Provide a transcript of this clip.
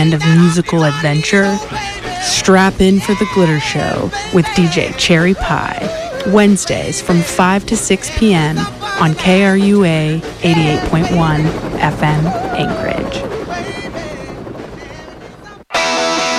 kind of musical adventure? Strap in for the Glitter Show with DJ Cherry Pie, Wednesdays from 5 to 6 p.m. on KRUA 88.1 FM Anchorage.